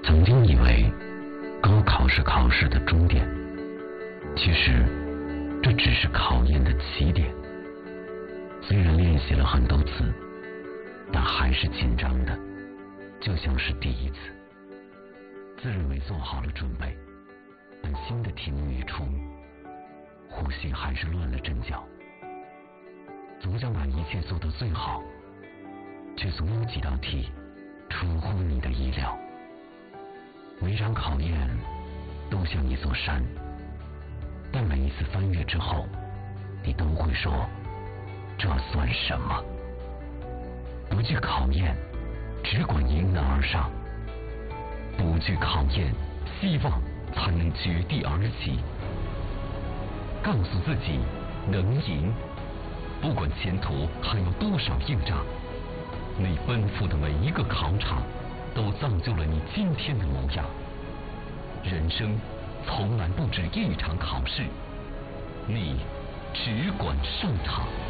曾经以为高考是考试的终点，其实这只是考验的起点。虽然练习了很多次，但还是紧张的，就像是第一次。自认为做好了准备，但新的题目一出，呼吸还是乱了阵脚。总想把一切做到最好，却总有几道题出乎你的意料。每场考验都像一座山，但每一次翻越之后，你都会说，这算什么？不惧考验，只管迎难而上。不惧考验，希望才能绝地而起。告诉自己能赢，不管前途还有多少硬仗，你奔赴的每一个考场都造就了你今天的模样。人生从来不止一场考试，你只管上场。